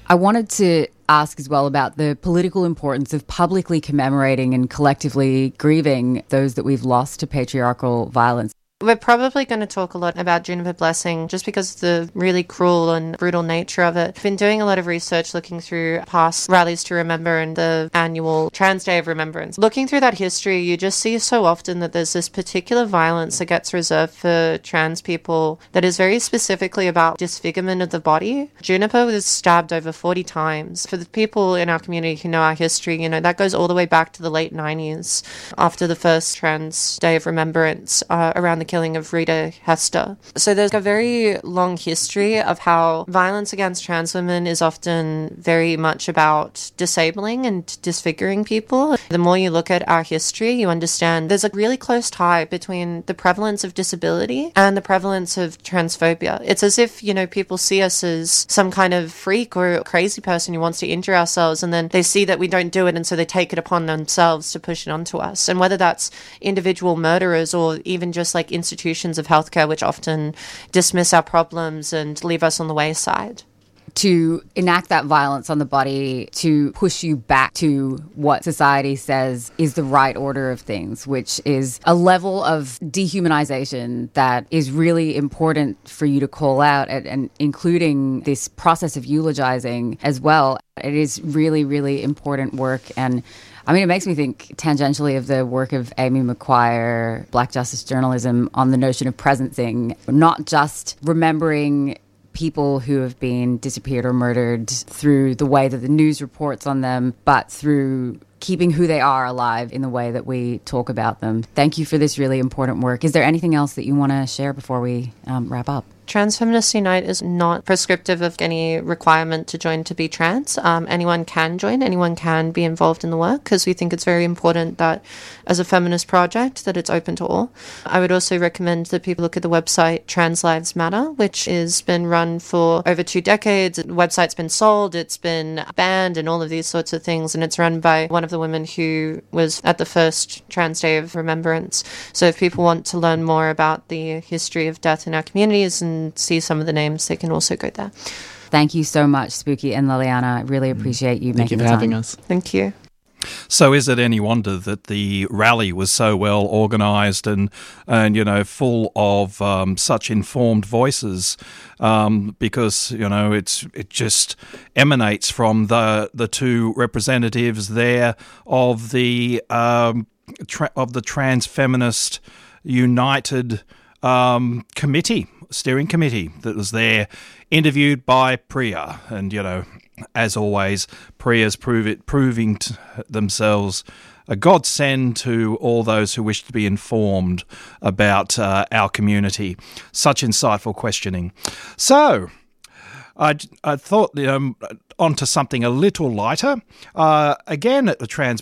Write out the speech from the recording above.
I wanted to ask as well about the political importance of publicly commemorating and collectively grieving those that we've lost to patriarchal violence. We're probably going to talk a lot about Juniper Blessing just because of the really cruel and brutal nature of it. I've been doing a lot of research looking through past rallies to remember and the annual Trans Day of Remembrance. Looking through that history, you just see so often that there's this particular violence that gets reserved for trans people that is very specifically about disfigurement of the body. Juniper was stabbed over 40 times. For the people in our community who know our history, that goes all the way back to the late 90s after the first Trans Day of Remembrance around the killing of Rita Hester. So there's a very long history of how violence against trans women is often very much about disabling and disfiguring people. The more you look at our history, you understand there's a really close tie between the prevalence of disability and the prevalence of transphobia. It's as if, people see us as some kind of freak or crazy person who wants to injure ourselves, and then they see that we don't do it, and so they take it upon themselves to push it onto us. And whether that's individual murderers or even just like institutions of healthcare which often dismiss our problems and leave us on the wayside. To enact that violence on the body, to push you back to what society says is the right order of things, which is a level of dehumanization that is really important for you to call out, and including this process of eulogizing as well. It is really, really important work. And it makes me think tangentially of the work of Amy McQuire, Black Justice Journalism, on the notion of presencing, not just remembering people who have been disappeared or murdered through the way that the news reports on them, but through keeping who they are alive in the way that we talk about them. Thank you for this really important work. Is there anything else that you want to share before we wrap up? Trans Feminists Unite is not prescriptive of any requirement to join to be trans. Anyone can join, anyone can be involved in the work, because we think it's very important that as a feminist project that it's open to all. I would also recommend that people look at the website Trans Lives Matter, which has been run for over 2 decades. The website's been sold, it's been banned, and all of these sorts of things, and it's run by one of the women who was at the first Trans Day of Remembrance. So if people want to learn more about the history of death in our communities and see some of the names, they can also go there. Thank you so much, Spooky and Liliana. I really appreciate you making the time. Thank you for having us. Thank you. So is it any wonder that the rally was so well organised and full of such informed voices, because it just emanates from the two representatives there of the Trans Feminist United steering committee that was there, interviewed by Priya. And, as always, Priya's proving themselves a godsend to all those who wish to be informed about our community. Such insightful questioning. So, I thought on to something a little lighter. Again, at the Trans